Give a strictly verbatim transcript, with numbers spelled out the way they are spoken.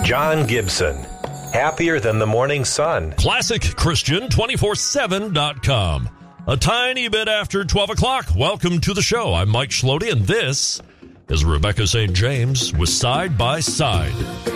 John Gibson, happier than the morning sun. Classic Christian two four seven dot com. A tiny bit after twelve o'clock. Welcome to the show. I'm Mike Schlody, and this is Rebecca Saint James with Side by Side.